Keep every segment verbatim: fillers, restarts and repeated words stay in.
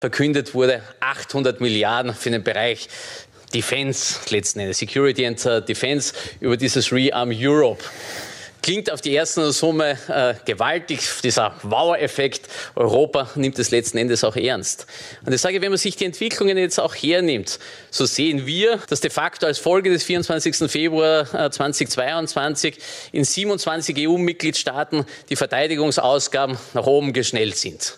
verkündet wurde, achthundert Milliarden für den Bereich Defense, letzten Endes Security and uh, Defense, über dieses Rearm Europe. Klingt auf die erste Summe äh, gewaltig, dieser Wow-Effekt. Europa nimmt es letzten Endes auch ernst. Und ich sage, wenn man sich die Entwicklungen jetzt auch hernimmt, so sehen wir, dass de facto als Folge des vierundzwanzigsten Februar zweitausendzweiundzwanzig in siebenundzwanzig E U-Mitgliedstaaten die Verteidigungsausgaben nach oben geschnellt sind.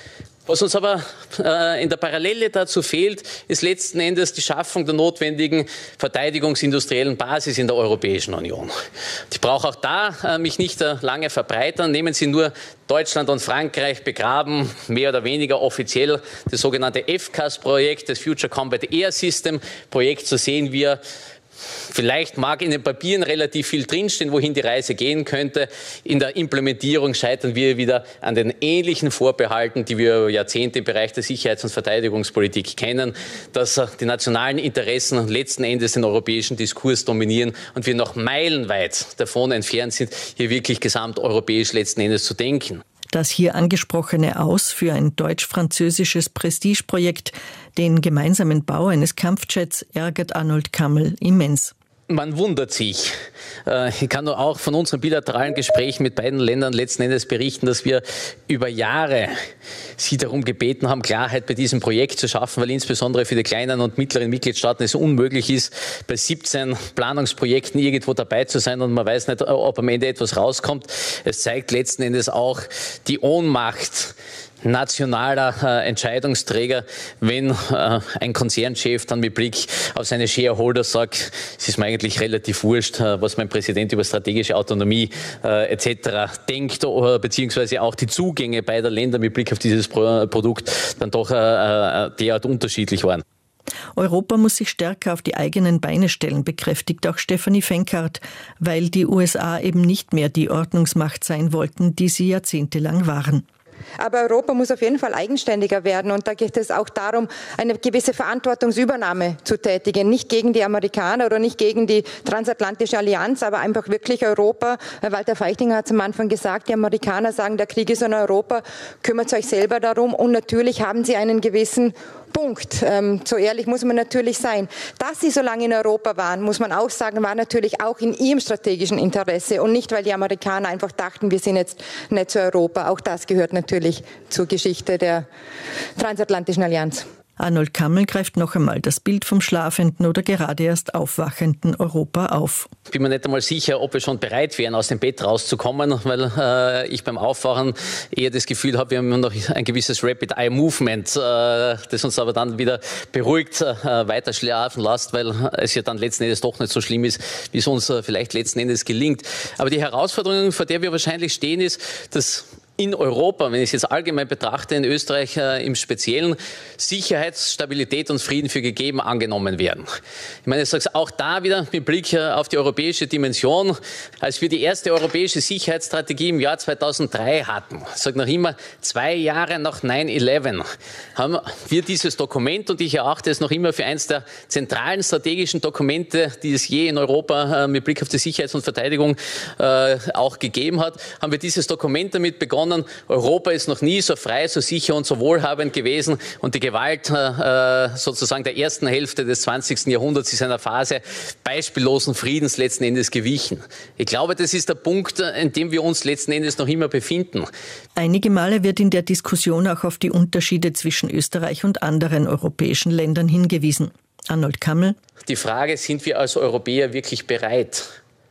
Was uns aber äh, in der Parallele dazu fehlt, ist letzten Endes die Schaffung der notwendigen verteidigungsindustriellen Basis in der Europäischen Union. Ich brauche auch da äh, mich nicht äh, lange verbreitern. Nehmen Sie nur Deutschland und Frankreich begraben, mehr oder weniger offiziell, das sogenannte F C A S-Projekt, das Future Combat Air System Projekt. So sehen wir, vielleicht mag in den Papieren relativ viel drinstehen, wohin die Reise gehen könnte. In der Implementierung scheitern wir wieder an den ähnlichen Vorbehalten, die wir über Jahrzehnte im Bereich der Sicherheits- und Verteidigungspolitik kennen, dass die nationalen Interessen letzten Endes den europäischen Diskurs dominieren und wir noch meilenweit davon entfernt sind, hier wirklich gesamteuropäisch letzten Endes zu denken. Das hier angesprochene Aus für ein deutsch-französisches Prestigeprojekt, den gemeinsamen Bau eines Kampfjets, ärgert Arnold Kammel immens. Man wundert sich. Ich kann nur auch von unseren bilateralen Gesprächen mit beiden Ländern letzten Endes berichten, dass wir über Jahre sie darum gebeten haben, Klarheit bei diesem Projekt zu schaffen, weil insbesondere für die kleinen und mittleren Mitgliedstaaten es unmöglich ist, bei siebzehn Planungsprojekten irgendwo dabei zu sein und man weiß nicht, ob am Ende etwas rauskommt. Es zeigt letzten Endes auch die Ohnmacht nationaler äh, Entscheidungsträger, wenn äh, ein Konzernchef dann mit Blick auf seine Shareholder sagt, es ist mir eigentlich relativ wurscht, äh, was mein Präsident über strategische Autonomie äh, et cetera denkt, oder, beziehungsweise auch die Zugänge beider Länder mit Blick auf dieses Pro- Produkt dann doch äh, derart unterschiedlich waren. Europa muss sich stärker auf die eigenen Beine stellen, bekräftigt auch Stefanie Fenkart, weil die U S A eben nicht mehr die Ordnungsmacht sein wollten, die sie jahrzehntelang waren. Aber Europa muss auf jeden Fall eigenständiger werden und da geht es auch darum, eine gewisse Verantwortungsübernahme zu tätigen. Nicht gegen die Amerikaner oder nicht gegen die transatlantische Allianz, aber einfach wirklich Europa. Walter Feichtinger hat es am Anfang gesagt, die Amerikaner sagen, der Krieg ist in Europa, kümmert euch selber darum und natürlich haben sie einen gewissen Punkt. Ähm, so ehrlich muss man natürlich sein. Dass sie so lange in Europa waren, muss man auch sagen, war natürlich auch in ihrem strategischen Interesse und nicht, weil die Amerikaner einfach dachten, wir sind jetzt nicht zu Europa. Auch das gehört natürlich zur Geschichte der transatlantischen Allianz. Arnold Kammel greift noch einmal das Bild vom schlafenden oder gerade erst aufwachenden Europa auf. Ich bin mir nicht einmal sicher, ob wir schon bereit wären, aus dem Bett rauszukommen, weil äh, ich beim Aufwachen eher das Gefühl habe, wir haben noch ein gewisses Rapid-Eye-Movement, äh, das uns aber dann wieder beruhigt äh, weiter schlafen lässt, weil es ja dann letzten Endes doch nicht so schlimm ist, wie es uns äh, vielleicht letzten Endes gelingt. Aber die Herausforderung, vor der wir wahrscheinlich stehen, ist, dass in Europa, wenn ich es jetzt allgemein betrachte, in Österreich äh, im Speziellen, Sicherheit, Stabilität und Frieden für gegeben angenommen werden. Ich meine, ich sage es auch da wieder mit Blick äh, auf die europäische Dimension. Als wir die erste europäische Sicherheitsstrategie im Jahr zweitausenddrei hatten, ich sage noch immer, zwei Jahre nach neun elf, haben wir dieses Dokument, und ich erachte es noch immer für eines der zentralen strategischen Dokumente, die es je in Europa äh, mit Blick auf die Sicherheits- und Verteidigung äh, auch gegeben hat, haben wir dieses Dokument damit begonnen. Europa ist noch nie so frei, so sicher und so wohlhabend gewesen und die Gewalt äh, sozusagen der ersten Hälfte des zwanzigsten Jahrhunderts ist einer Phase beispiellosen Friedens letzten Endes gewichen. Ich glaube, das ist der Punkt, in dem wir uns letzten Endes noch immer befinden. Einige Male wird in der Diskussion auch auf die Unterschiede zwischen Österreich und anderen europäischen Ländern hingewiesen. Arnold Kammel. Die Frage, sind wir als Europäer wirklich bereit?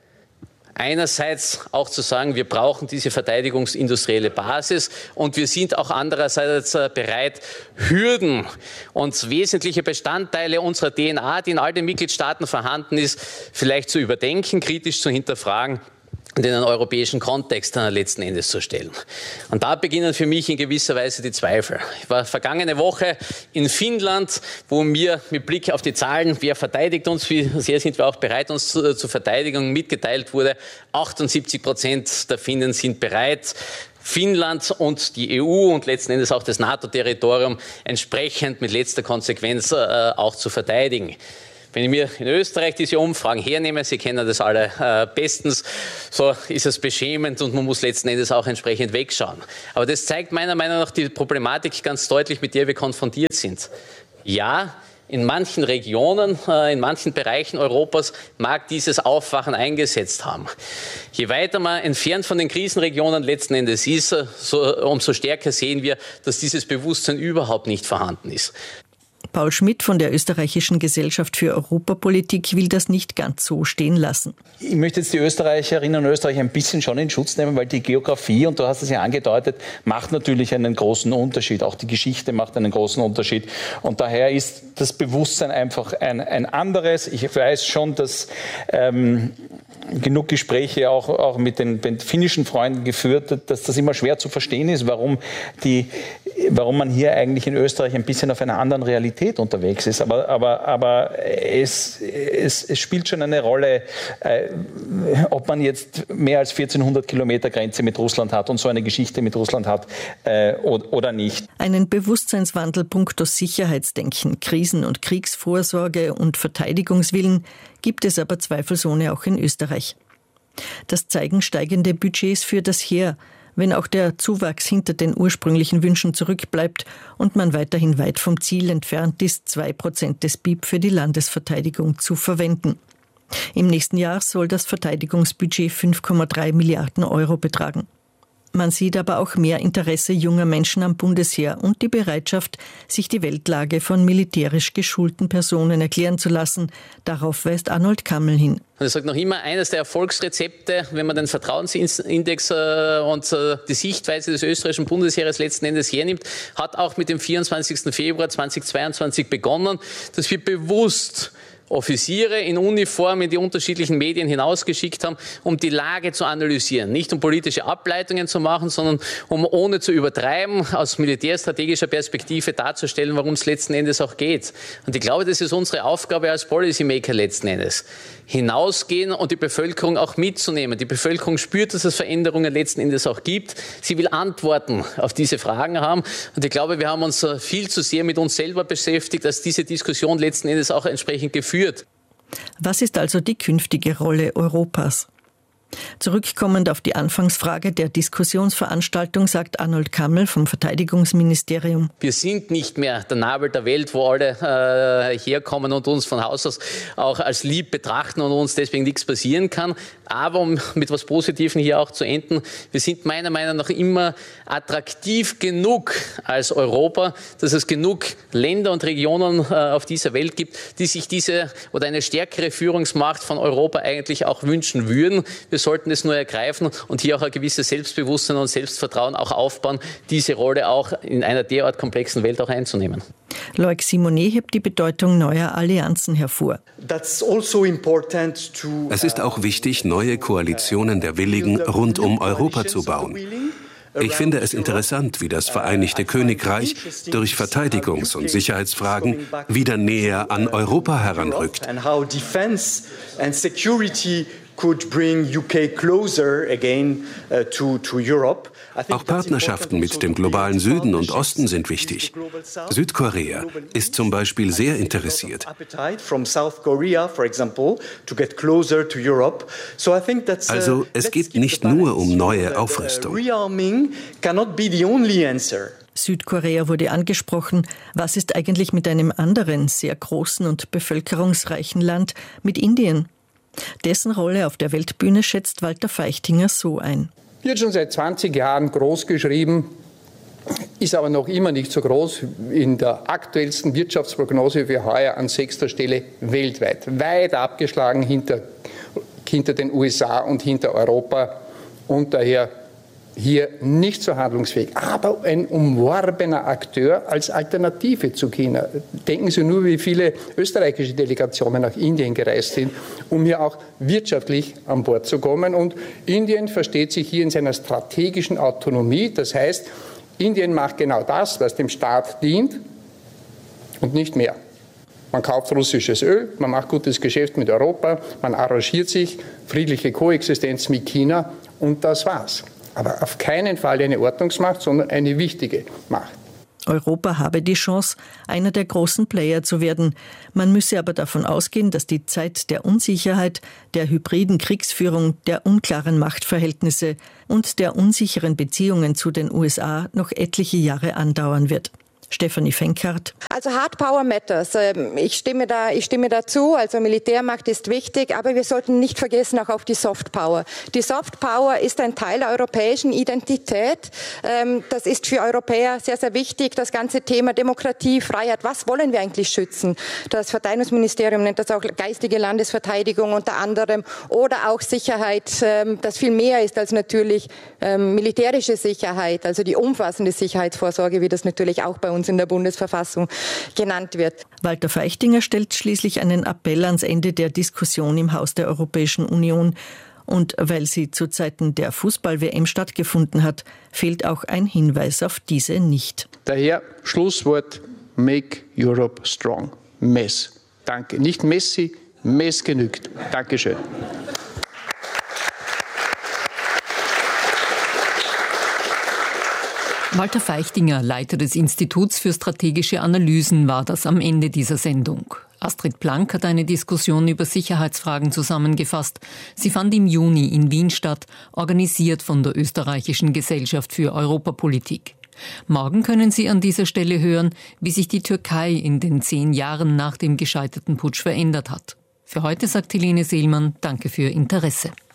Einerseits auch zu sagen, wir brauchen diese verteidigungsindustrielle Basis und wir sind auch andererseits bereit, Hürden und wesentliche Bestandteile unserer D N A, die in all den Mitgliedstaaten vorhanden ist, vielleicht zu überdenken, kritisch zu hinterfragen und in einen europäischen Kontext dann letzten Endes zu stellen. Und da beginnen für mich in gewisser Weise die Zweifel. Ich war vergangene Woche in Finnland, wo mir mit Blick auf die Zahlen, wer verteidigt uns, wie sehr sind wir auch bereit, uns zu, zur Verteidigung, mitgeteilt wurde, achtundsiebzig Prozent der Finnen sind bereit, Finnland und die E U und letzten Endes auch das NATO-Territorium entsprechend mit letzter Konsequenz äh, auch zu verteidigen. Wenn ich mir in Österreich diese Umfragen hernehme, Sie kennen das alle äh, bestens, so ist es beschämend und man muss letzten Endes auch entsprechend wegschauen. Aber das zeigt meiner Meinung nach die Problematik ganz deutlich, mit der wir konfrontiert sind. Ja, in manchen Regionen, in manchen Bereichen Europas mag dieses Aufwachen eingesetzt haben. Je weiter man entfernt von den Krisenregionen letzten Endes ist, so, umso stärker sehen wir, dass dieses Bewusstsein überhaupt nicht vorhanden ist. Paul Schmidt von der Österreichischen Gesellschaft für Europapolitik will das nicht ganz so stehen lassen. Ich möchte jetzt die Österreicherinnen und Österreicher ein bisschen schon in Schutz nehmen, weil die Geografie, und du hast es ja angedeutet, macht natürlich einen großen Unterschied. Auch die Geschichte macht einen großen Unterschied. Und daher ist das Bewusstsein einfach ein, ein anderes. Ich weiß schon, dass ähm, genug Gespräche auch, auch mit den, den finnischen Freunden geführt hat, dass das immer schwer zu verstehen ist, warum, die, warum man hier eigentlich in Österreich ein bisschen auf einer anderen Realität unterwegs ist. Aber, aber, aber es, es, es spielt schon eine Rolle, äh, ob man jetzt mehr als vierzehnhundert Kilometer Grenze mit Russland hat und so eine Geschichte mit Russland hat äh, oder, oder nicht. Einen Bewusstseinswandel punkto Sicherheitsdenken, Krisen- und Kriegsvorsorge und Verteidigungswillen gibt es aber zweifelsohne auch in Österreich. Das zeigen steigende Budgets für das Heer, wenn auch der Zuwachs hinter den ursprünglichen Wünschen zurückbleibt und man weiterhin weit vom Ziel entfernt ist, zwei Prozent des B I P für die Landesverteidigung zu verwenden. Im nächsten Jahr soll das Verteidigungsbudget fünf Komma drei Milliarden Euro betragen. Man sieht aber auch mehr Interesse junger Menschen am Bundesheer und die Bereitschaft, sich die Weltlage von militärisch geschulten Personen erklären zu lassen. Darauf weist Arnold Kammel hin. Und ich sage noch immer, eines der Erfolgsrezepte, wenn man den Vertrauensindex äh, und äh, die Sichtweise des österreichischen Bundesheeres letzten Endes hernimmt, hat auch mit dem vierundzwanzigsten Februar zweitausendzweiundzwanzig begonnen, dass wir bewusst Offiziere in Uniform in die unterschiedlichen Medien hinausgeschickt haben, um die Lage zu analysieren. Nicht um politische Ableitungen zu machen, sondern um ohne zu übertreiben, aus militärstrategischer Perspektive darzustellen, worum es letzten Endes auch geht. Und ich glaube, das ist unsere Aufgabe als Policymaker letzten Endes. Hinausgehen und die Bevölkerung auch mitzunehmen. Die Bevölkerung spürt, dass es Veränderungen letzten Endes auch gibt. Sie will Antworten auf diese Fragen haben. Und ich glaube, wir haben uns viel zu sehr mit uns selber beschäftigt, dass diese Diskussion letzten Endes auch entsprechend geführt. Was ist also die künftige Rolle Europas? Zurückkommend auf die Anfangsfrage der Diskussionsveranstaltung sagt Arnold Kammel vom Verteidigungsministerium: Wir sind nicht mehr der Nabel der Welt, wo alle äh, herkommen und uns von Haus aus auch als lieb betrachten und uns deswegen nichts passieren kann. Aber um mit etwas Positivem hier auch zu enden, wir sind meiner Meinung nach immer attraktiv genug als Europa, dass es genug Länder und Regionen äh, auf dieser Welt gibt, die sich diese oder eine stärkere Führungsmacht von Europa eigentlich auch wünschen würden. Wir sollten es nur ergreifen und hier auch ein gewisses Selbstbewusstsein und Selbstvertrauen auch aufbauen, diese Rolle auch in einer derart komplexen Welt auch einzunehmen. Loic Simonet hebt die Bedeutung neuer Allianzen hervor. Es ist auch wichtig, neue Koalitionen der Willigen rund um Europa zu bauen. Ich finde es interessant, wie das Vereinigte Königreich durch Verteidigungs- und Sicherheitsfragen wieder näher an Europa heranrückt. Auch Partnerschaften mit dem globalen Süden und Osten sind wichtig. Südkorea ist zum Beispiel sehr interessiert. Also es geht nicht nur um neue Aufrüstung. Südkorea wurde angesprochen. Was ist eigentlich mit einem anderen, sehr großen und bevölkerungsreichen Land, mit Indien? Dessen Rolle auf der Weltbühne schätzt Walter Feichtinger so ein. Wird schon seit zwanzig Jahren groß geschrieben, ist aber noch immer nicht so groß. In der aktuellsten Wirtschaftsprognose für heuer an sechster Stelle weltweit. Weit abgeschlagen hinter, hinter den U S A und hinter Europa und daher hier nicht so handlungsfähig, aber ein umworbener Akteur als Alternative zu China. Denken Sie nur, wie viele österreichische Delegationen nach Indien gereist sind, um hier auch wirtschaftlich an Bord zu kommen. Und Indien versteht sich hier in seiner strategischen Autonomie. Das heißt, Indien macht genau das, was dem Staat dient und nicht mehr. Man kauft russisches Öl, man macht gutes Geschäft mit Europa, man arrangiert sich, friedliche Koexistenz mit China und das war's. Aber auf keinen Fall eine Ordnungsmacht, sondern eine wichtige Macht. Europa habe die Chance, einer der großen Player zu werden. Man müsse aber davon ausgehen, dass die Zeit der Unsicherheit, der hybriden Kriegsführung, der unklaren Machtverhältnisse und der unsicheren Beziehungen zu den U S A noch etliche Jahre andauern wird. Stefanie Fenkart. Also Hard Power matters. Ich stimme da, ich stimme dazu. Also Militärmacht ist wichtig, aber wir sollten nicht vergessen auch auf die Soft Power. Die Soft Power ist ein Teil der europäischen Identität. Das ist für Europäer sehr, sehr wichtig. Das ganze Thema Demokratie, Freiheit. Was wollen wir eigentlich schützen? Das Verteidigungsministerium nennt das auch geistige Landesverteidigung unter anderem oder auch Sicherheit, das viel mehr ist als natürlich militärische Sicherheit, also die umfassende Sicherheitsvorsorge, wie das natürlich auch bei uns in der Bundesverfassung genannt wird. Walter Feichtinger stellt schließlich einen Appell ans Ende der Diskussion im Haus der Europäischen Union. Und weil sie zu Zeiten der Fußball-W M stattgefunden hat, fehlt auch ein Hinweis auf diese nicht. Daher Schlusswort: Make Europe strong. Mess. Danke. Nicht Messi, Mess genügt. Dankeschön. Walter Feichtinger, Leiter des Instituts für strategische Analysen, war das am Ende dieser Sendung. Astrid Blank hat eine Diskussion über Sicherheitsfragen zusammengefasst. Sie fand im Juni in Wien statt, organisiert von der Österreichischen Gesellschaft für Europapolitik. Morgen können Sie an dieser Stelle hören, wie sich die Türkei in den zehn Jahren nach dem gescheiterten Putsch verändert hat. Für heute sagt Helene Seelmann, danke für Ihr Interesse.